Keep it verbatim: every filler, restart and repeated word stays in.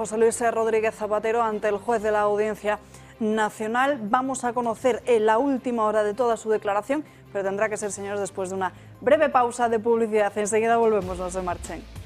José Luis Rodríguez Zapatero ante el juez de la Audiencia Nacional. Vamos a conocer en la última hora de toda su declaración, pero tendrá que ser, señores, después de una breve pausa de publicidad. Enseguida volvemos, no se marchen.